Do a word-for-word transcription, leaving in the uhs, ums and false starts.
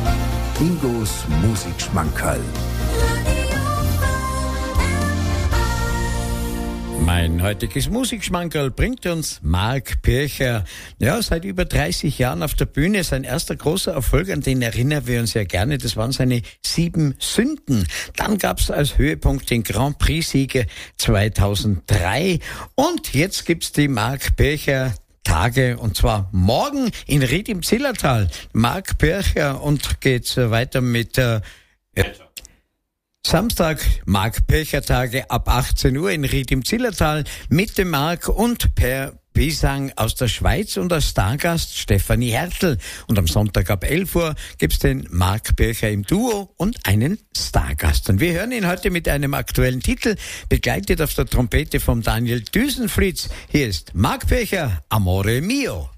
Ingos Musikschmankerl. Mein heutiges Musikschmankerl bringt uns Marc Pircher. Ja, seit über dreißig Jahren auf der Bühne. Sein erster großer Erfolg, an den erinnern wir uns ja gerne, das waren seine Sieben Sünden. Dann gab's als Höhepunkt den Grand Prix-Sieger zweitausenddrei. Und jetzt gibt's die Marc Pircher Tage, und zwar morgen in Ried im Zillertal. Marc Pircher, und geht's weiter mit äh, Samstag, Marc Pircher Tage ab achtzehn Uhr in Ried im Zillertal mit dem Marc und per Bisang aus der Schweiz und als Stargast Stefanie Hertel. Und am Sonntag ab elf Uhr gibt's den Marc Pircher im Duo und einen Stargast. Und wir hören ihn heute mit einem aktuellen Titel, begleitet auf der Trompete vom Daniel Düsenfritz. Hier ist Marc Pircher, Amore Mio.